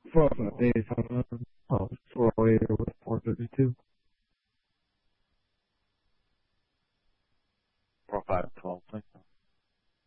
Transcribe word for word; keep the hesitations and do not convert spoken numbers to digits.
Four five days, uh, oh, four oh eight with four fifty-two. Four five twelve. Thank you.